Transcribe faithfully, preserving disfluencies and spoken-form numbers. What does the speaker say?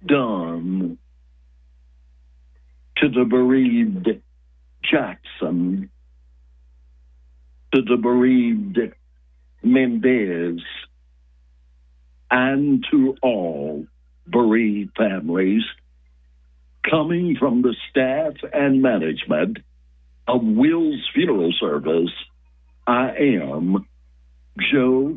done to the bereaved Jackson, to the bereaved Mendez, and to all bereaved families coming from the staff and management of Will's Funeral Service. I am Joe